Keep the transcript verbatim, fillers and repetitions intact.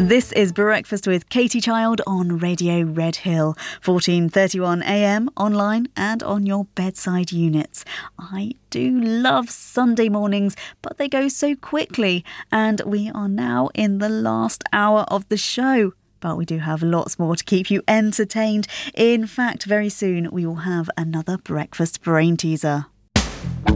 This is Breakfast with Katie Child on Radio Red Hill, fourteen thirty-one a m, online and on your bedside units. I do love Sunday mornings, but they go so quickly, and we are now in the last hour of the show. But we do have lots more to keep you entertained. In fact, very soon we will have another breakfast brain teaser.